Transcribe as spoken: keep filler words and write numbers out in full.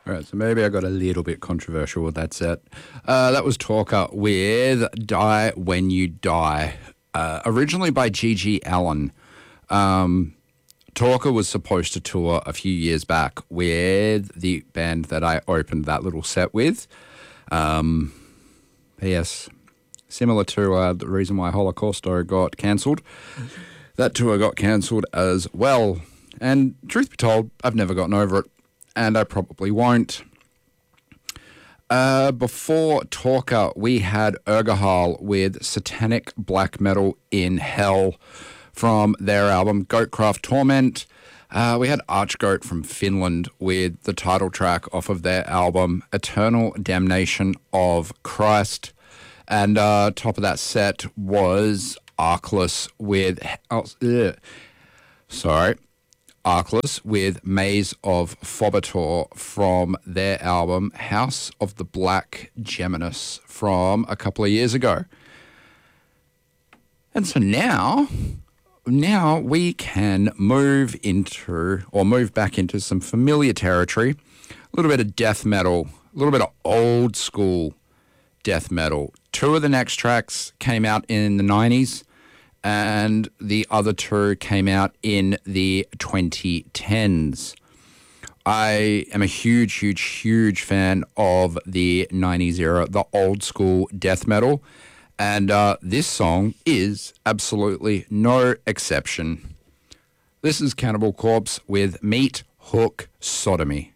All right, so maybe I got a little bit controversial with that set. Uh, that was Talker with Die When You Die, uh, originally by G G Allen. Um, Talker was supposed to tour a few years back with the band that I opened that little set with. Um, P S, similar to uh, the reason why Holocausto got cancelled, that tour got cancelled as well. And truth be told, I've never gotten over it. And I probably won't. Uh, before Talker, we had Urgahal with Satanic Black Metal in Hell from their album Goatcraft Torment. Uh, we had Archgoat from Finland with the title track off of their album Eternal Damnation of Christ. And uh, top of that set was Arkless with... Oh, ugh, sorry. Arkless with Maze of Phobator from their album House of the Black Geminus from a couple of years ago. And so now, now we can move into, or move back into some familiar territory, a little bit of death metal, a little bit of old school death metal. Two of the next tracks came out in the nineties. And the other two came out in the twenty tens. I am a huge, huge, huge fan of the nineties era, the old school death metal. And uh, this song is absolutely no exception. This is Cannibal Corpse with Meat Hook Sodomy.